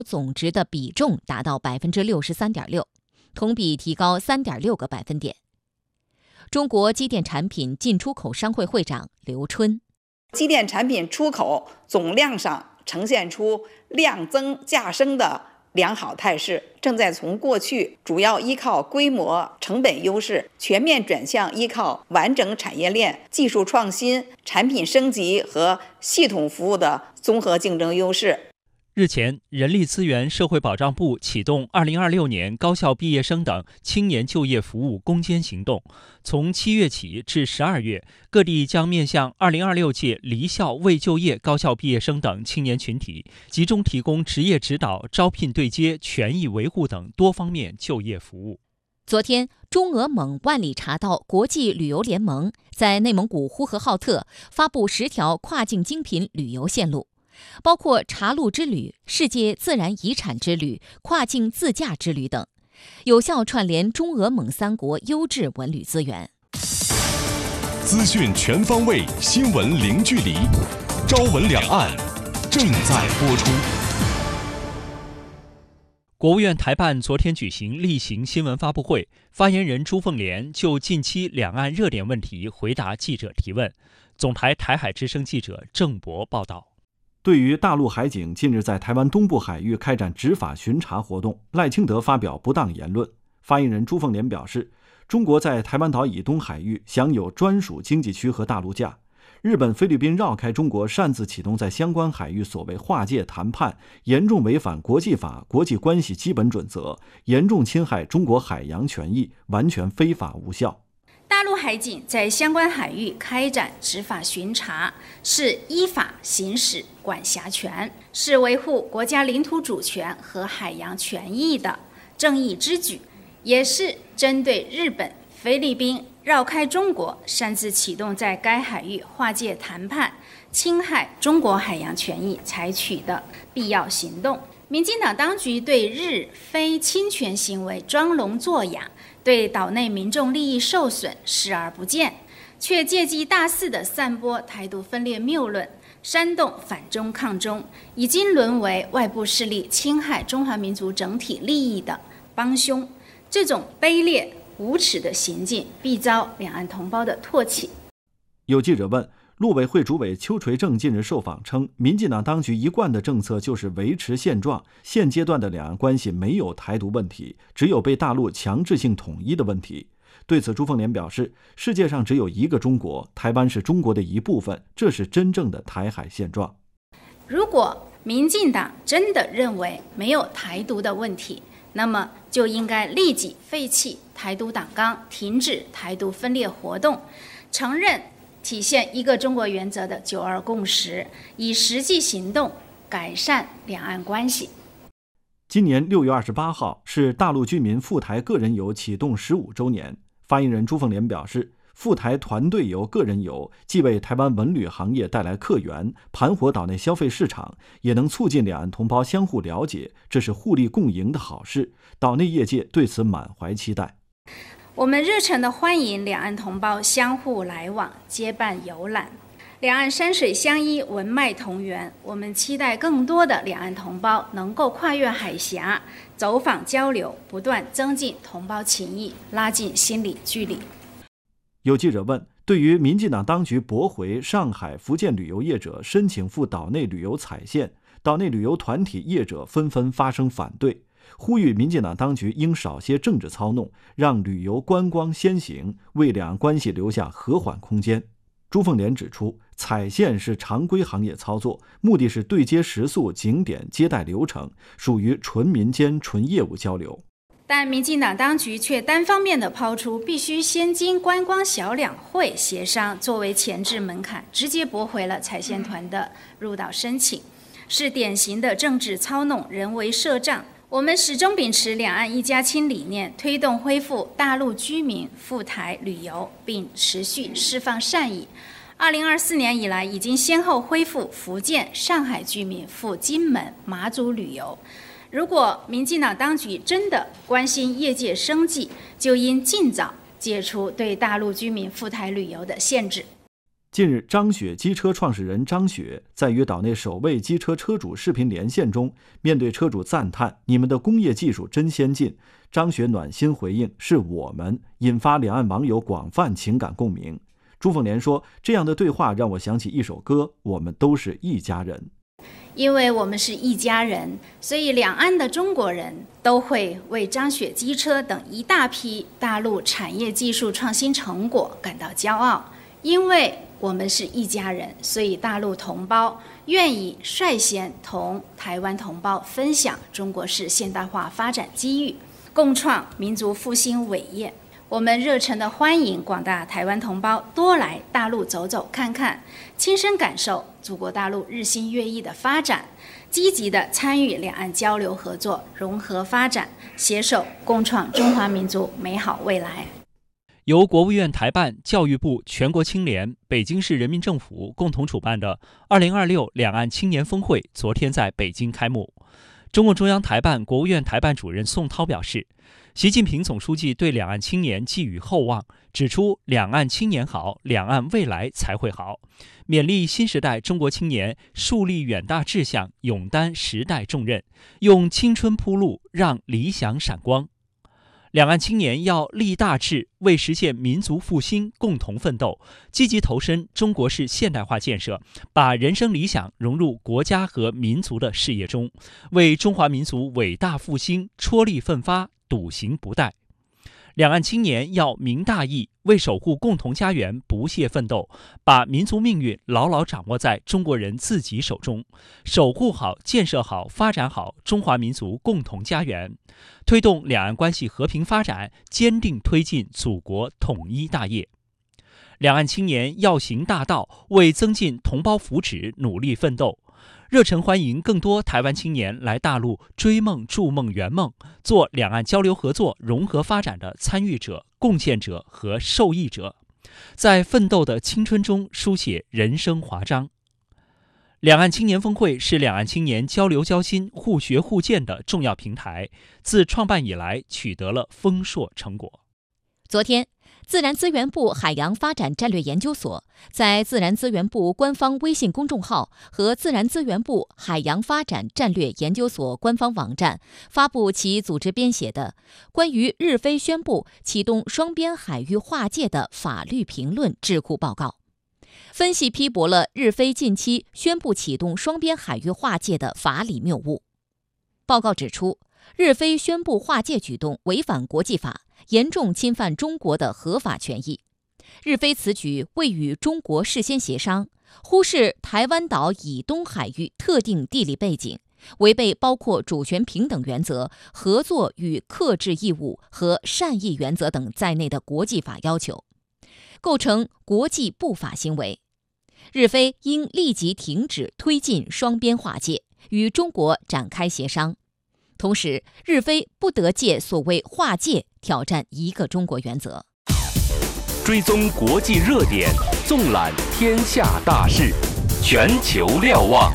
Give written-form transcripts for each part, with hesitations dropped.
总值的比重达到63.6%，同比提高3.6个百分点。中国机电产品进出口商会会长刘春， 机电产品出口总量上呈现出量增价升的良好态势，正在从过去主要依靠规模、成本优势，全面转向依靠完整产业链、技术创新、产品升级和系统服务的综合竞争优势。 日前，人力资源社会保障部启动2026年高校毕业生等青年就业服务攻坚行动。从7月起至12月，各地将面向2026届离校未就业高校毕业生等青年群体，集中提供职业指导、招聘对接、权益维护等多方面就业服务。 昨天，中俄蒙万里茶道国际旅游联盟在内蒙古呼和浩特发布10条跨境精品旅游线路，包括茶路之旅、世界自然遗产之旅、跨境自驾之旅等，有效串联中俄蒙3国优质文旅资源。 资讯全方位，新闻零距离，朝闻两岸正在播出。 国务院台办昨天举行例行新闻发布会，发言人朱凤莲就近期两岸热点问题回答记者提问。总台台海之声记者郑博报道。 对于大陆海警近日在台湾东部海域开展执法巡查活动，赖清德发表不当言论。发言人朱凤莲表示，中国在台湾岛以东海域享有专属经济区和大陆架，日本、菲律宾绕开中国，擅自启动在相关海域所谓划界谈判，严重违反国际法、国际关系基本准则，严重侵害中国海洋权益，完全非法无效。 大陆海警在相关海域开展执法巡查，是依法行使管辖权，是维护国家领土主权和海洋权益的正义之举，也是针对日本、菲律宾绕开中国，擅自启动在该海域划界谈判，侵害中国海洋权益采取的必要行动。民进党当局对日非侵权行为装聋作哑，对岛内民众利益受损视而不见，却借机大肆地散播台独分裂谬论，煽动反中抗中，已经沦为外部势力侵害中华民族整体利益的帮凶。这种卑劣无耻的行径必遭两岸同胞的唾弃。 有记者问，陆委会主委邱垂正近日受访称，民进党当局一贯的政策就是维持现状，现阶段的两岸关系没有台独问题，只有被大陆强制性统一的问题。对此，朱凤莲表示，世界上只有一个中国，台湾是中国的一部分，这是真正的台海现状。 如果民进党真的认为没有台独的问题，那么就应该立即废弃台独党纲，停止台独分裂活动，承认体现一个中国原则的9·2共识，以实际行动改善两岸关系。 今年6月28号是大陆居民赴台个人游启动15周年。发言人朱凤莲表示，赴台团队游、个人游既为台湾文旅行业带来客源，盘活岛内消费市场，也能促进两岸同胞相互了解，这是互利共赢的好事。岛内业界对此满怀期待。 我们热诚地欢迎两岸同胞相互来往，结伴游览。两岸山水相依，文脉同源。我们期待更多的两岸同胞能够跨越海峡，走访交流，不断增进同胞情谊，拉近心理距离。 有记者问，对于民进党当局驳回上海、福建旅游业者申请赴岛内旅游踩线，岛内旅游团体业者纷纷发声反对，呼吁民进党当局应少些政治操弄，让旅游观光先行，为两岸关系留下和缓空间。朱凤莲指出，踩线是常规行业操作，目的是对接食宿、景点、接待流程，属于纯民间、纯业务交流。 但民进党当局却单方面地抛出必须先经观光小两会协商作为前置门槛，直接驳回了踩线团的入岛申请，是典型的政治操弄、人为设障。我们始终秉持两岸一家亲理念，推动恢复大陆居民赴台旅游，并持续释放善意。2024年以来，已经先后恢复福建、上海居民赴金门、马祖旅游。如果民进党当局真的关心业界生计，就应尽早解除对大陆居民赴台旅游的限制。 近日，张雪机车创始人张雪在与岛内首位机车车主视频连线中，面对车主赞叹“你们的工业技术真先进”，张雪暖心回应“是我们”，引发两岸网友广泛情感共鸣。朱凤莲说：“这样的对话让我想起一首歌，我们都是一家人。” 因为我们是一家人，所以两岸的中国人都会为张雪机车等一大批大陆产业技术创新成果感到骄傲。因为我们是一家人，所以大陆同胞愿意率先同台湾同胞分享中国式现代化发展机遇，共创民族复兴伟业。我们热忱地欢迎广大台湾同胞多来大陆走走看看，亲身感受祖国大陆日新月异的发展，积极地参与两岸交流合作、融合发展，携手共创中华民族美好未来。 由国务院台办、教育部、全国青联、北京市人民政府共同主办的2026两岸青年峰会昨天在北京开幕。中共中央台办、国务院台办主任宋涛表示，习近平总书记对两岸青年寄予厚望，指出两岸青年好，两岸未来才会好，勉励新时代中国青年树立远大志向，勇担时代重任，用青春铺路，让理想闪光。两岸青年要立大志，为实现民族复兴共同奋斗，积极投身中国式现代化建设，把人生理想融入国家和民族的事业中，为中华民族伟大复兴踔厉奋发，笃行不怠。两岸青年要明大义，为守护共同家园不懈奋斗，把民族命运牢牢掌握在中国人自己手中，守护好、建设好、发展好中华民族共同家园，推动两岸关系和平发展，坚定推进祖国统一大业。两岸青年要行大道，为增进同胞福祉努力奋斗，热忱欢迎更多台湾青年来大陆追梦、筑梦、圆梦，做两岸交流合作融合发展的参与者、贡献者和受益者，在奋斗的青春中书写人生华章。两岸青年峰会是两岸青年交流交心、互学互鉴的重要平台，自创办以来取得了丰硕成果。 昨天，自然资源部海洋发展战略研究所在自然资源部官方微信公众号和自然资源部海洋发展战略研究所官方网站发布其组织编写的关于日非宣布启动双边海域划界的法律评论智库报告，分析批驳了日非近期宣布启动双边海域划界的法理谬误。报告指出，日非宣布划界举动违反国际法，严重侵犯中国的合法权益。日非此举未与中国事先协商，忽视台湾岛以东海域特定地理背景，违背包括主权平等原则、合作与克制义务和善意原则等在内的国际法要求，构成国际不法行为。日非应立即停止推进双边划界，与中国展开协商。同时，日非不得借所谓划界挑战一个中国原则。 追踪国际热点，纵览天下大事，全球瞭望。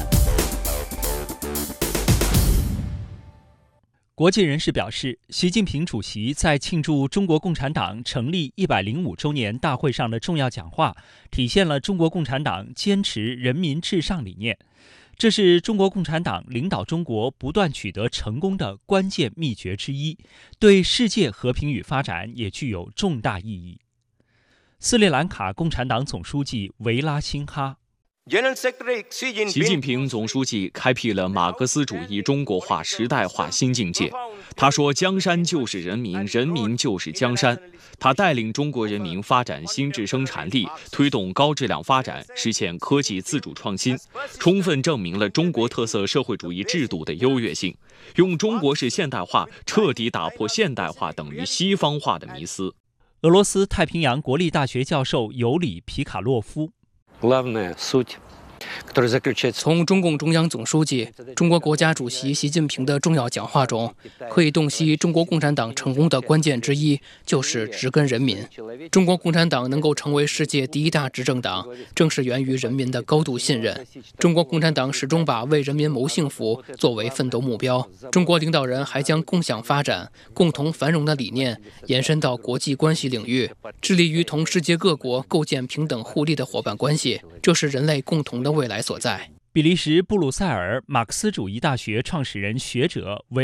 国际人士表示，习近平主席在庆祝中国共产党成立105周年大会上的重要讲话，体现了中国共产党坚持人民至上理念。这是中国共产党领导中国不断取得成功的关键秘诀之一，对世界和平与发展也具有重大意义。斯里兰卡共产党总书记维拉辛哈。 习近平总书记开辟了马克思主义中国化时代化新境界。他说：“江山就是人民，人民就是江山。”他带领中国人民发展新质生产力，推动高质量发展，实现科技自主创新，充分证明了中国特色社会主义制度的优越性，用中国式现代化彻底打破现代化等于西方化的迷思。 俄罗斯太平洋国立大学教授尤里皮卡洛夫。 从中共中央总书记、中国国家主席习近平的重要讲话中，可以洞悉中国共产党成功的关键之一就是植根人民。中国共产党能够成为世界第一大执政党，正是源于人民的高度信任。中国共产党始终把为人民谋幸福作为奋斗目标。中国领导人还将共享发展、共同繁荣的理念延伸到国际关系领域，致力于同世界各国构建平等互利的伙伴关系，这是人类共同的未来所在。 比利时布鲁塞尔马克思主义大学创始人学者维